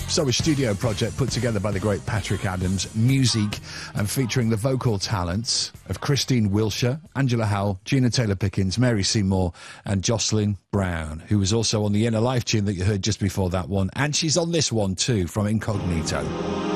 So a studio project put together by the great Patrick Adams, music and featuring the vocal talents of Christine Wilshire, Angela Howell, Gina Taylor-Pickens, Mary Seymour and Jocelyn Brown, who was also on the Inner Life tune that you heard just before that one. And she's on this one too, from Incognito.